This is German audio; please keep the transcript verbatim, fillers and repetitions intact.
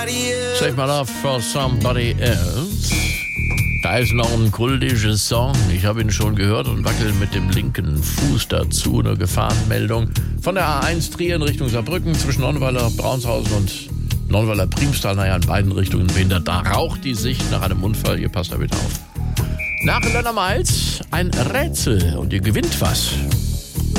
Save my love for somebody else. Da ist noch ein kultischer Song. Ich habe ihn schon gehört und wackel mit dem linken Fuß dazu. Eine Gefahrenmeldung von der A eins Trier in Richtung Saarbrücken zwischen Nonnweiler, Braunshausen und Nonnweiler Priemstal. Naja, in beiden Richtungen behindert. Da raucht die Sicht nach einem Unfall. Ihr passt da bitte auf. Nach Lönner Miles ein Rätsel und ihr gewinnt was.